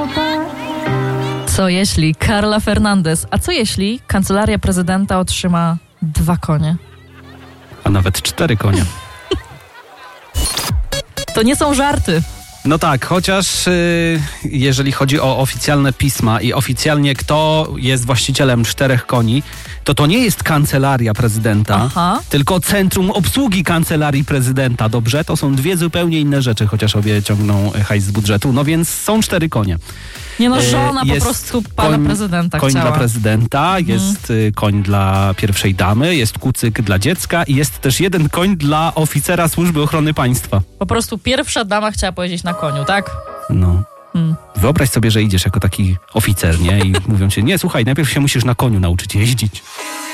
Co jeśli Carla Fernandez, a co jeśli kancelaria prezydenta otrzyma 2 konie? A nawet 4 konie. To nie są żarty. No tak, chociaż jeżeli chodzi o oficjalne pisma i oficjalnie kto jest właścicielem 4 koni, to nie jest kancelaria prezydenta, tylko Centrum Obsługi Kancelarii Prezydenta, dobrze? To są 2 zupełnie inne rzeczy, chociaż obie ciągną hajs z budżetu, no więc są 4 konie. Nie no, żona po prostu pana prezydenta koń chciała. Dla prezydenta, jest koń dla pierwszej damy, jest kucyk dla dziecka i jest też 1 koń dla oficera Służby Ochrony Państwa. Po prostu pierwsza dama chciała pojeździć na koniu, tak? No. Wyobraź sobie, że idziesz jako taki oficer, nie? I mówią ci, nie, słuchaj, najpierw się musisz na koniu nauczyć jeździć.